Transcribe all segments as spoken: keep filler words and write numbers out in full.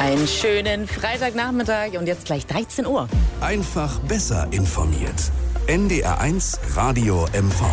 Einen schönen Freitagnachmittag und jetzt gleich dreizehn Uhr. Einfach besser informiert. N D R eins Radio M V.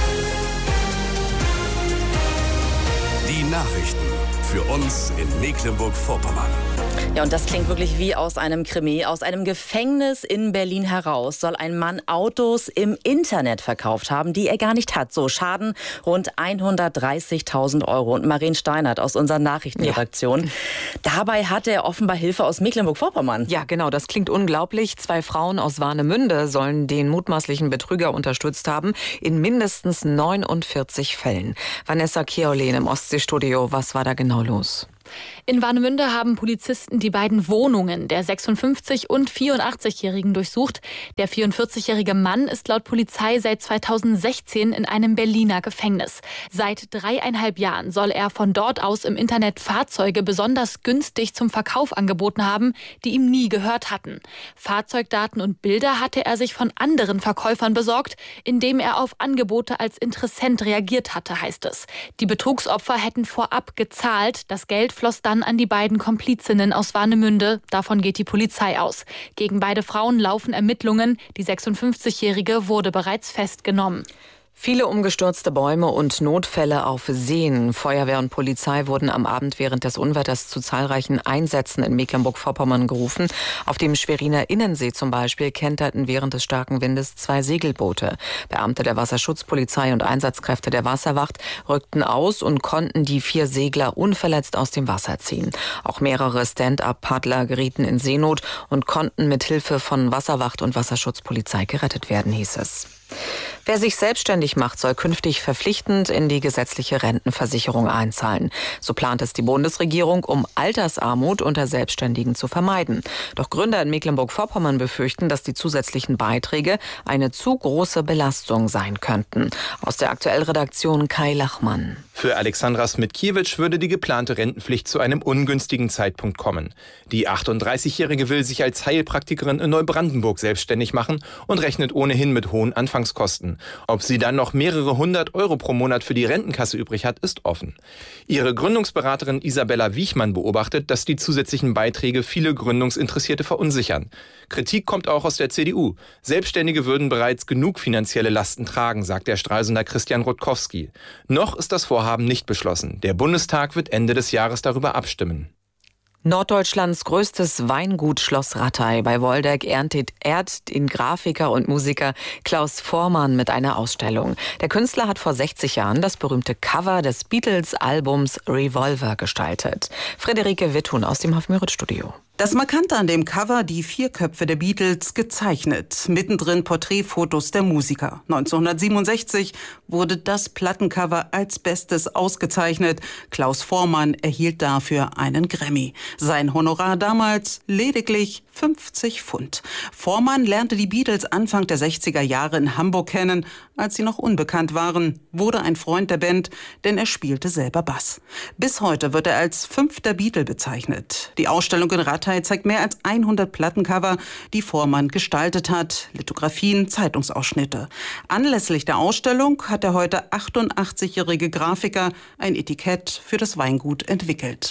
Die Nachrichten für uns in Mecklenburg-Vorpommern. Ja, und das klingt wirklich wie aus einem Krimi. Aus einem Gefängnis in Berlin heraus soll ein Mann Autos im Internet verkauft haben, die er gar nicht hat. So, Schaden rund hundertdreißigtausend Euro. Und Maren Steinert aus unserer Nachrichtenredaktion. Ja. Dabei hatte er offenbar Hilfe aus Mecklenburg-Vorpommern. Ja, genau, das klingt unglaublich. Zwei Frauen aus Warnemünde sollen den mutmaßlichen Betrüger unterstützt haben, in mindestens neunundvierzig Fällen. Vanessa Keolen im Ostseestudio, was war da genau los? In Warnemünde haben Polizisten die beiden Wohnungen der sechsundfünfzig- und vierundachtzigjährigen durchsucht. Der vierundvierzigjährige Mann ist laut Polizei seit zweitausendsechzehn in einem Berliner Gefängnis. Seit dreieinhalb Jahren soll er von dort aus im Internet Fahrzeuge besonders günstig zum Verkauf angeboten haben, die ihm nie gehört hatten. Fahrzeugdaten und Bilder hatte er sich von anderen Verkäufern besorgt, indem er auf Angebote als Interessent reagiert hatte, heißt es. Die Betrugsopfer hätten vorab gezahlt. Das Geld floss dann an die beiden Komplizinnen aus Warnemünde. Davon geht die Polizei aus. Gegen beide Frauen laufen Ermittlungen. Die sechsundfünfzigjährige wurde bereits festgenommen. Viele umgestürzte Bäume und Notfälle auf Seen. Feuerwehr und Polizei wurden am Abend während des Unwetters zu zahlreichen Einsätzen in Mecklenburg-Vorpommern gerufen. Auf dem Schweriner Innensee zum Beispiel kenterten während des starken Windes zwei Segelboote. Beamte der Wasserschutzpolizei und Einsatzkräfte der Wasserwacht rückten aus und konnten die vier Segler unverletzt aus dem Wasser ziehen. Auch mehrere Stand-up-Paddler gerieten in Seenot und konnten mit Hilfe von Wasserwacht und Wasserschutzpolizei gerettet werden, hieß es. Wer sich selbstständig macht, soll künftig verpflichtend in die gesetzliche Rentenversicherung einzahlen. So plant es die Bundesregierung, um Altersarmut unter Selbstständigen zu vermeiden. Doch Gründer in Mecklenburg-Vorpommern befürchten, dass die zusätzlichen Beiträge eine zu große Belastung sein könnten. Aus der Aktuellredaktion Kai Lachmann. Für Alexandra Smitkiewicz würde die geplante Rentenpflicht zu einem ungünstigen Zeitpunkt kommen. Die achtunddreißigjährige will sich als Heilpraktikerin in Neubrandenburg selbstständig machen und rechnet ohnehin mit hohen Anfangskosten. Ob sie dann noch mehrere hundert Euro pro Monat für die Rentenkasse übrig hat, ist offen. Ihre Gründungsberaterin Isabella Wiechmann beobachtet, dass die zusätzlichen Beiträge viele Gründungsinteressierte verunsichern. Kritik kommt auch aus der C D U. Selbstständige würden bereits genug finanzielle Lasten tragen, sagt der Stralsunder Christian Rutkowski. Noch ist das Vorhaben nicht beschlossen. Der Bundestag wird Ende des Jahres darüber abstimmen. Norddeutschlands größtes Weingut Schloss Rattay bei Woldeck ehrt den Grafiker und Musiker Klaus Voormann mit einer Ausstellung. Der Künstler hat vor sechzig Jahren das berühmte Cover des Beatles-Albums Revolver gestaltet. Friederike Witthuhn aus dem Hofmüritz-Studio. Das Markante an dem Cover, die vier Köpfe der Beatles gezeichnet. Mittendrin Porträtfotos der Musiker. neunzehnhundertsiebenundsechzig wurde das Plattencover als Bestes ausgezeichnet. Klaus Voormann erhielt dafür einen Grammy. Sein Honorar damals lediglich fünfzig Pfund. Voormann lernte die Beatles Anfang der sechziger Jahre in Hamburg kennen, als sie noch unbekannt waren, wurde ein Freund der Band, denn er spielte selber Bass. Bis heute wird er als fünfter Beatle bezeichnet. Die Ausstellung in Rattay zeigt mehr als hundert Plattencover, die Voormann gestaltet hat, Lithografien, Zeitungsausschnitte. Anlässlich der Ausstellung hat der heute achtundachtzigjährige Grafiker ein Etikett für das Weingut entwickelt.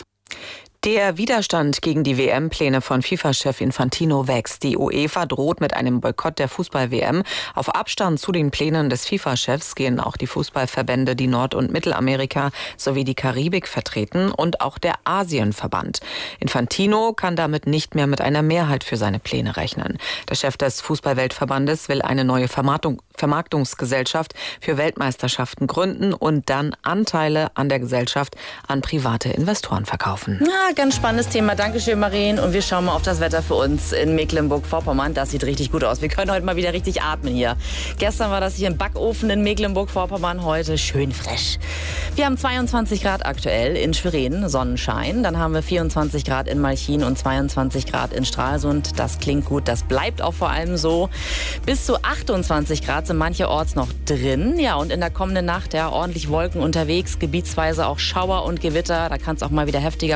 Der Widerstand gegen die W M-Pläne von FIFA-Chef Infantino wächst. Die UEFA droht mit einem Boykott der Fußball-W M. Auf Abstand zu den Plänen des FIFA-Chefs gehen auch die Fußballverbände, die Nord- und Mittelamerika sowie die Karibik vertreten und auch der Asienverband. Infantino kann damit nicht mehr mit einer Mehrheit für seine Pläne rechnen. Der Chef des Fußball-Weltverbandes will eine neue Vermarktung, Vermarktungsgesellschaft für Weltmeisterschaften gründen und dann Anteile an der Gesellschaft an private Investoren verkaufen. Na, ganz spannendes Thema. Dankeschön, Maren. Und wir schauen mal auf das Wetter für uns in Mecklenburg-Vorpommern. Das sieht richtig gut aus. Wir können heute mal wieder richtig atmen hier. Gestern war das hier im Backofen in Mecklenburg-Vorpommern. Heute schön frisch. Wir haben zweiundzwanzig Grad aktuell in Schwerin, Sonnenschein. Dann haben wir vierundzwanzig Grad in Malchin und zweiundzwanzig Grad in Stralsund. Das klingt gut. Das bleibt auch vor allem so. Bis zu achtundzwanzig Grad sind mancherorts noch drin. Ja, und in der kommenden Nacht ja ordentlich Wolken unterwegs. Gebietsweise auch Schauer und Gewitter. Da kann es auch mal wieder heftiger kommen mit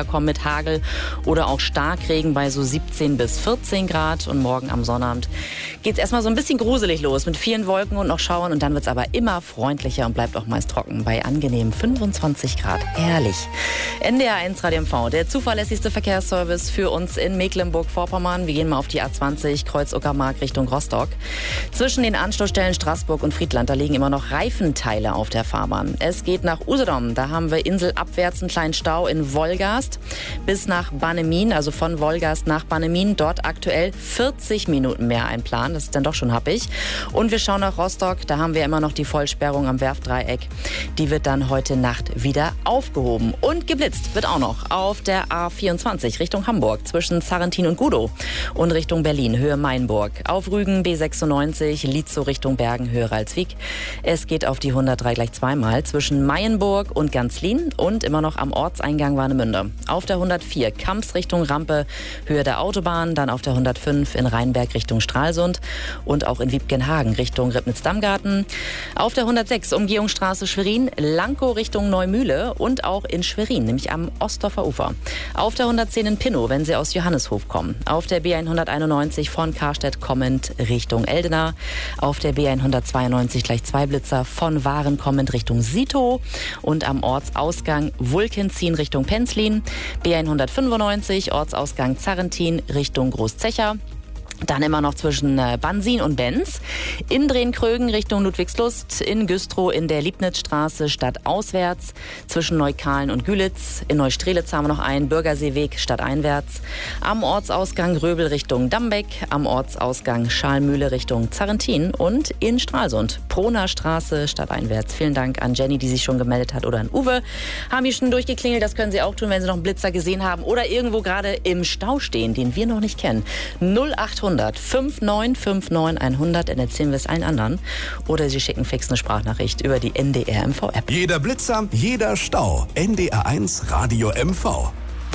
Hagel oder auch Starkregen bei so siebzehn bis vierzehn Grad. Und morgen am Sonnabend geht es erstmal so ein bisschen gruselig los mit vielen Wolken und noch Schauern. Und dann wird es aber immer freundlicher und bleibt auch meist trocken bei angenehmen fünfundzwanzig Grad. Herrlich. N D R eins Radio M V, der zuverlässigste Verkehrsservice für uns in Mecklenburg-Vorpommern. Wir gehen mal auf die A zwanzig Kreuz Uckermark Richtung Rostock. Zwischen den Anschlussstellen Straßburg und Friedland, da liegen immer noch Reifenteile auf der Fahrbahn. Es geht nach Usedom, da haben wir inselabwärts einen kleinen Stau in Wolgast bis nach Bannemin, also von Wolgast nach Bannemin. Dort aktuell vierzig Minuten mehr einplanen, das ist dann doch schon happig. Und wir schauen nach Rostock, da haben wir immer noch die Vollsperrung am Werftdreieck. Die wird dann heute Nacht wieder aufgehoben. Und geblitzt wird auch noch auf der A vierundzwanzig Richtung Hamburg zwischen Zarrentin und Gudow und Richtung Berlin, Höhe Mainburg. Auf Rügen B sechsundneunzig, Lietzow Richtung Bergen, Höhe Ralswiek. Es geht auf die hundertdrei gleich zweimal zwischen Mayenburg und Ganzlin und immer noch am Ortseingang Warnemünde. Auf der hundertvier Kamps Richtung Rampe, Höhe der Autobahn, dann auf der hundertfünf in Rheinberg Richtung Stralsund und auch in Wiebkenhagen Richtung Ribnitz-Dammgarten. Auf der hundertsechs Umgehungsstraße Schwerin, Lankow Richtung Neumühle und auch in Schwerin, nämlich am Ostdorfer Ufer. Auf der hundertzehn in Pinnow, wenn Sie aus Johanneshof kommen. Auf der B hunderteinundneunzig von Karstedt kommend Richtung Eldena. Auf der B hundertzweiundneunzig gleich zwei Blitzer von Waren kommend Richtung Sito. Und am Ortsausgang Wulkenzien Richtung Penzlin. B hundertfünfundneunzig Ortsausgang Zarrentin Richtung Großzecher. Dann immer noch zwischen Bansin und Benz. In Drehn-Krögen Richtung Ludwigslust. In Güstrow in der Liebnitzstraße stadtauswärts. Zwischen Neukahlen und Gülitz. In Neustrelitz haben wir noch einen Bürgerseeweg stadteinwärts. Am Ortsausgang Röbel Richtung Dambeck. Am Ortsausgang Schalmühle Richtung Zarrentin. Und in Stralsund. Proner Straße stadteinwärts. Vielen Dank an Jenny, die sich schon gemeldet hat. Oder an Uwe. Haben die schon durchgeklingelt. Das können Sie auch tun, wenn Sie noch einen Blitzer gesehen haben. Oder irgendwo gerade im Stau stehen, den wir noch nicht kennen. null achthundert fünf neun fünf neun hundert, dann erzählen wir es allen anderen. Oder Sie schicken fix eine Sprachnachricht über die N D R M V-App. Jeder Blitzer, jeder Stau. N D R eins Radio M V.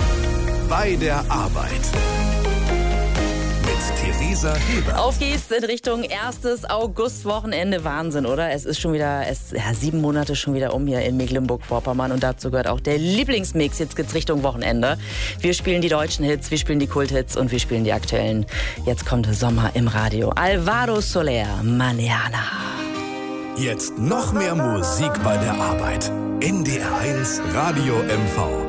Bei der Arbeit. Mit Theresa Heber. Auf geht's in Richtung erstes Augustwochenende. Wahnsinn, oder? Es ist schon wieder, es, ja, sieben Monate schon wieder um hier in Mecklenburg-Vorpommern. Und dazu gehört auch der Lieblingsmix. Jetzt geht's Richtung Wochenende. Wir spielen die deutschen Hits, wir spielen die Kulthits und wir spielen die aktuellen. Jetzt kommt Sommer im Radio. Alvaro Soler, Mañana. Jetzt noch mehr Musik bei der Arbeit. N D R eins Radio M V.